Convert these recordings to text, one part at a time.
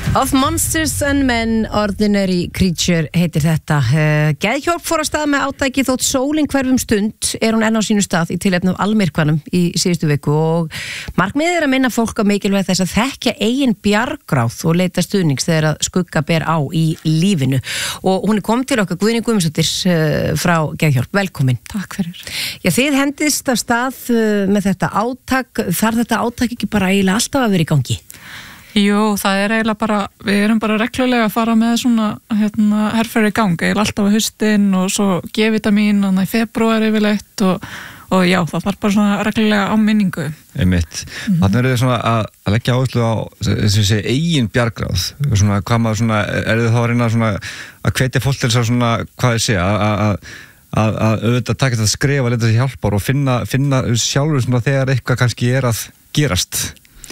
Of Monsters and Men, Ordinary Creature heitir þetta. Geðhjálp fór að stað með átæki þótt sólin hverfum stund hún enn á sínu stað í tilefni af almyrkvanum í síðustu viku og markmiðið að minna fólk á mikilvæg þess að þekkja eigin bjargráð og leita stuðnings þegar að skugga ber á í lífinu og hún kom til okkar Guðný Guðmundsdóttir frá Geðhjálp. Velkomin. Takk fyrir. Já, þið hendist af stað með þetta átak. Þarf þetta átak ekki bara eiginlega alltaf að vera í gangi? Jú, það eiginlega bara, við erum bara reglulega að fara með svona herferð í gang, eiginlega alltaf á haustin og svo G-vitamin í febrúar yfirleitt og já, það þarf bara svona reglulega á minningu. Einmitt. Þannig eru þið svona að leggja áherslu á þessi eigin bjargráð, svona hvað maður svona, þið þá að reyna svona að hvetja fólk til þess að svona, hvað ég sé, að auðvitað taka þetta skref að leita sér hjálpar og finna sjálfur svona þegar eitthvað kannski að gerast.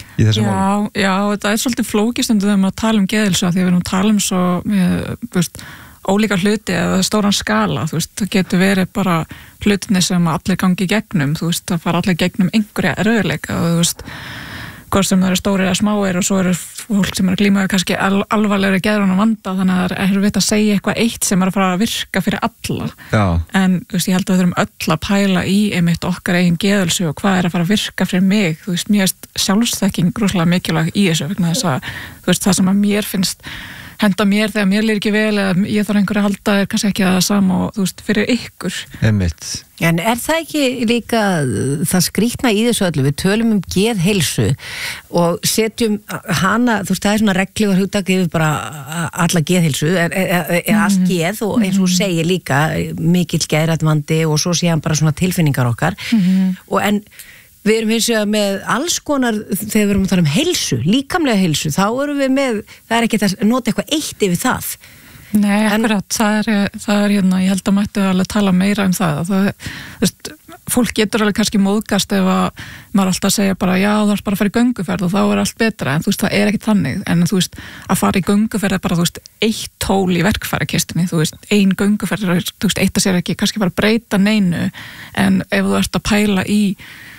Já, þetta svolítið flókistundu þegar maður tala geðheilsu að því að við erum að tala svo ólíka hluti eða stóran skala, það getur verið bara hlutinni sem allir gangi gegnum, það fara allir gegnum einhverja erfiðleika hvort sem það eru stórir eða smáir og svo eru fólk sem eru glímaði kannski alvarlegri geðrænan vanda, þannig að það er erfitt að segja eitthvað eitt sem að fara að virka fyrir alla. Já. En ég held að við þurfum öll að pæla í einmitt okkar eigin geðheilsu og hvað er að fara að virka fyrir mig. Mér finnst sjálfsþekking rosalega mikilvæg í þessu vegna þess að það sem að mér finnst henda mér þegar mér líður ekki vel eða ég þarf einhverju að halda er kannski ekki það sama og fyrir ykkur. Einmitt. En er það ekki líka það skrýtna í þessu öllu? Við tölum geðheilsu og setjum hana, það er svona reglugar hugtak yfir bara alla geðheilsu, allt geð og eins og segir líka mikill geðrættvandi og svo sé hann bara svona tilfinningar okkar og en við erum eins og með alls konar þegar við erum að tala heilsu, líkamlega heilsu, þá erum við með, það er ekki að nota eitthvað eitt yfir það. Nei, akkurat, það er ég held að mættu alveg tala meira það fólk getur alveg kannski móðgast ef að maður alltaf segja bara já, það er bara að fara í gönguferð og þá er allt betra, en það er ekki þannig, en að fara í gönguferð er bara, eitt tól í verkfærakistunni, ein gönguferð eitt að sér ekki, kannski bara breyta neinu, en ef þú ert að pæla í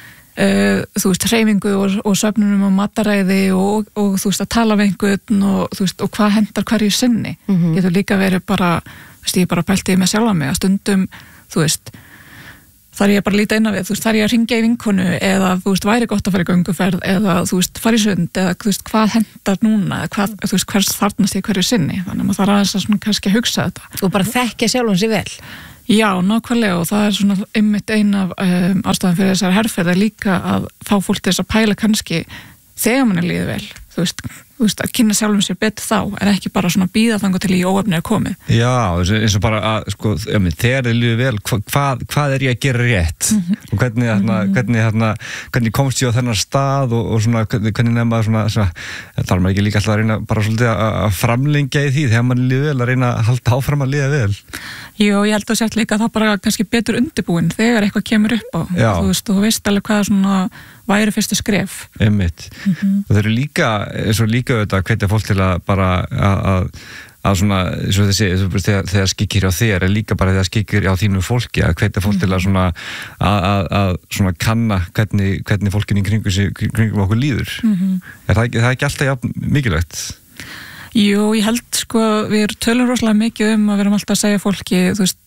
hreyfingu og söfnunum og mataræði og að tala við einhvern og hvað hendar hverju sinni getur líka verið bara ég bara pælti með sjálfa mig að stundum þar ég bara líta inn á við þar ég að ringja í vinkonu eða væri gott að fara í gönguferð eða fara í sund eða hvað hendar núna hvers þarnast ég hverju sinni þannig að maður þarf aðeins að kannski að hugsa þetta og bara þekkja sjálfan sig vel. Já, nákvæmlega og það er svona einmitt ein af ástæðan fyrir þessar herferð líka að fá fólk til þess að pæla kannski þegar manni líður vel, að kynna sjálfum sér betur þá, en ekki bara svona bíða þangað til í óefni að komi. Já, eins og bara að, þegar þið líður vel, hvað er ég að gera rétt? Og hvernig komst ég á þennan stað og svona, hvernig nefna svona þarf maður ekki líka alltaf að reyna bara svolítið að framlengja í því þegar manni líður vel, að reyna að halda áfram að líða vel. Jú, ég held að sett líka að það bara kannski betur undirbúin þegar eitthvað kemur upp á. Þú veist alveg hvað svona væri fyrstu skref. Einmitt. Og þeir eru líka, eins og líka auðvitað að hvetja fólk til að bara að svona, eins og þegar skikir á þér er líka bara þegar skikir á þínu fólki að hvetja fólk til að svona að svona kanna hvernig fólkin í kringum okkur líður. Það er ekki alltaf mikilvægt? Jú, ég held við tölum rosalega mikið að við erum alltaf að segja fólki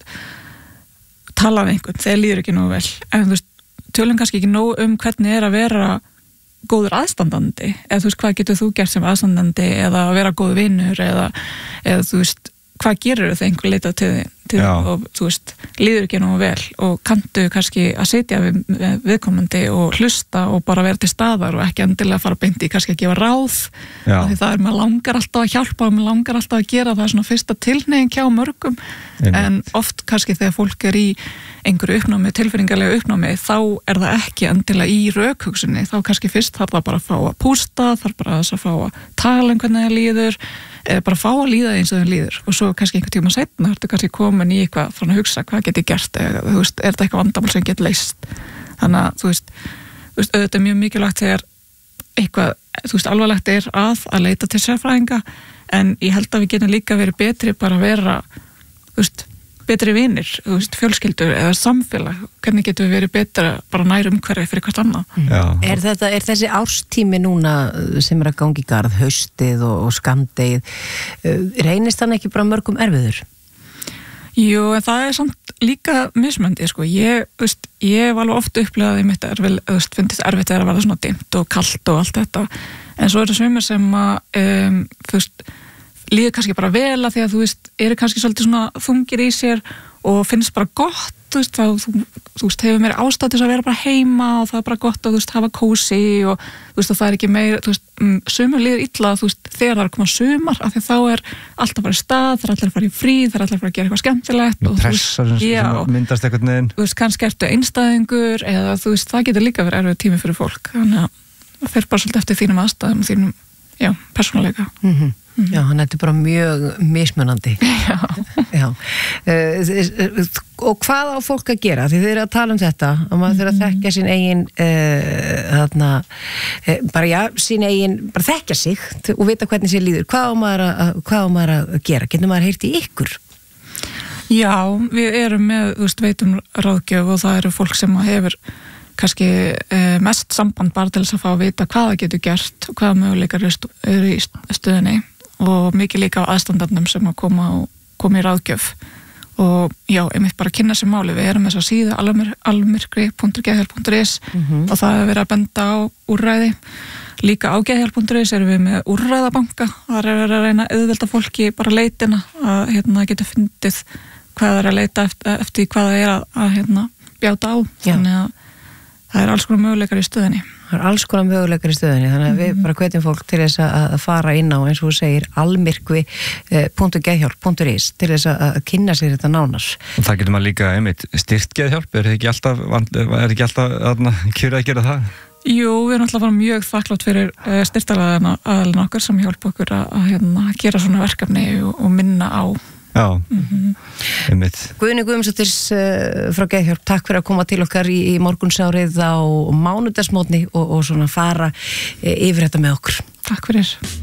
tala við einhvern, þeir líður ekki nógu vel en tölum kannski ekki nógu hvernig er að vera góður aðstandandi eða hvað getur þú gert sem aðstandandi eða að vera góð vinur eða hvað gerir þegar einhver leita til og líður ekki nógu vel og kanntu kannski að sitja við viðkomandi og hlusta og bara vera til staðar og ekki endilega fara beint í kannski að gefa ráð því það er, maður langar alltaf að hjálpa og maður langar alltaf að gera það svona fyrsta tilhneiging hjá mörgum en oft kannski þegar fólk er í einhverju uppnámi, tilfinningarlega uppnámi þá er það ekki endilega í rökhugsunni þá kannski fyrst þarf það bara að fá að pústa þarf bara að fá að tala hvernig það líður eða bara fá að líða eins og það líður og svo kannski einhvern tíma seinna ertu kannski komin í eitthvað frá að hugsa hvað get ég gert eða er þetta eitthvað vandamál sem get leyst þannig að auðvitað er mjög mikilvægt þegar eitthvað alvarlegt er að leita til sérfræðinga en ég held að við getum líka verið betri bara að vera betri vinir, þú veist, fjölskyldur eða samfélag, hvernig getum við verið betra bara nær umhverfi fyrir hvert annað. Er þessi árstími núna sem að gangi í garð, haustið og skammdegið, reynist þannig ekki bara mörgum erfiður? Jú, en það samt líka mismöndi, sko. Ég var alveg oft upplegað í mitt finnst erfitt að verða svona dimmt og kalt og allt þetta, en svo sumir sem að, líður kannski bara vel að því að eru kannski svolítið svona þungir í sér og finnst bara gott, þá hefur meira ástæð til að vera bara heima og það bara gott að hafa kósi og það ekki meira, sumur líður illa þegar það koma sumar, af því þá alltaf bara í stað, það allir að fara í frí, það allir að fara að gera eitthvað skemmtilegt og pressar sem myndast eitthvað neginn. Kannski ertu einstæðingur eða það getur líka verið erfið tími fyrir fólk, þannig að það fer bara svolítið eftir þínum aðstæðum og þínum, persónuleika. Já, hann er bara mjög mismunandi. Já. Og hvað á fólk að gera? Því þið eru að tala um þetta og maður þurfa að þekkja sín eigin sín eigin, bara þekkja sig og vita hvernig sér líður. Hvað á maður að gera? Getur maður heyrt í ykkur? Já, við erum með, veitum ráðgjöf og það eru fólk sem hefur kannski mest samband bara til þess að fá að vita hvað það getur gert og hvaða möguleikar eru í stöðinni og mikið líka á aðstandarnum sem að koma í ráðgjöf og já, einmitt bara kynna sér máli. Við erum með þess að síðu almirkri.geðhjálp.is og það er verið að benda á úrræði. Líka á geðhjálp.is erum við með úrræðabanka, þar er verið að reyna að auðvelda fólki bara leitina að geta fundið hvað það er að leita eftir hvað það er að bjáta á. Þannig að það er alls konar möguleikar í stöðinni. Það er alls konar möguleikar í stöðinni, þannig að við bara hvetjum fólk til þess að fara inn á, eins og þú segir, almirkvi.geðhjálp.is til þess að kynna sér þetta nánar. Og það getur maður líka einmitt styrkt geðhjálp, er ekki alltaf kjörið að gera það? Jú, við erum alltaf mjög þakklátt fyrir styrktaraðina okkar sem hjálpa okkur að gera svona verkefni og minna á. Já, einmitt. Guðni Guðmundsdóttir frá Geðhjálp, takk fyrir að koma til okkar í morgunsárið á mánudagsmótni og svona fara yfir þetta með okkur. Takk fyrir.